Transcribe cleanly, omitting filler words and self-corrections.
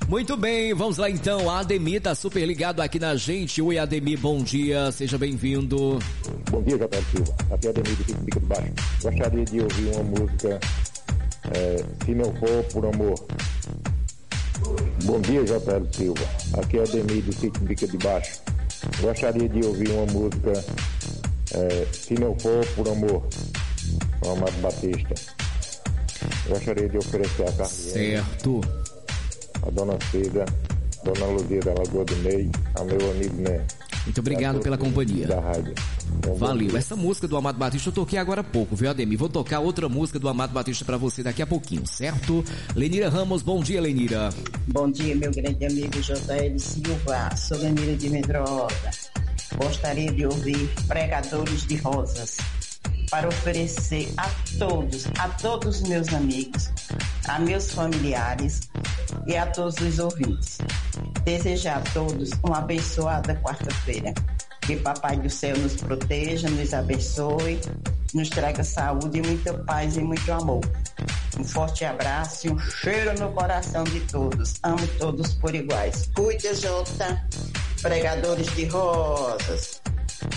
Muito bem, vamos lá então. A Ademir tá super ligado aqui na gente. Oi, Ademir, bom dia, seja bem-vindo. Bom dia, Jota Silva. Aqui é Ademir do Bica de Baixo. Gostaria de ouvir uma música, Se Não For Por Amor. Bom dia, Jota Silva. Aqui é Ademir do Sítio Bica de Baixo. Gostaria de ouvir uma música, Se Não For Por Amor, do Amado Batista. Gostaria de oferecer a Carlinhos, certo, a Dona Cida, Dona Luzia da Lagoa do Meio, a meu amigo Né. Muito obrigado pela companhia. Da rádio. Valeu. Essa música do Amado Batista eu toquei agora há pouco, viu, Ademir? Vou tocar outra música do Amado Batista pra você daqui a pouquinho, certo? Lenira Ramos, bom dia, Lenira. Bom dia, meu grande amigo J.L. Silva. Sou Lenira de Medrosa. Gostaria de ouvir Pregadores de Rosas para oferecer a todos os meus amigos, a meus familiares e a todos os ouvintes. Desejar a todos uma abençoada quarta-feira. Que Papai do Céu nos proteja, nos abençoe, nos traga saúde, muita paz e muito amor. Um forte abraço e um cheiro no coração de todos. Amo todos por iguais. Cuida, Jota. Pregadores de Rosas.